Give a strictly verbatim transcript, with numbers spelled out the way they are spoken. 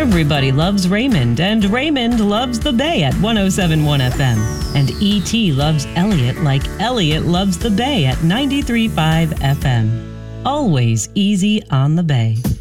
Everybody loves Raymond, and Raymond loves the Bay at one oh seven point one F M. And E T loves Elliot like Elliot loves the Bay at ninety-three point five F M. Always easy on the Bay.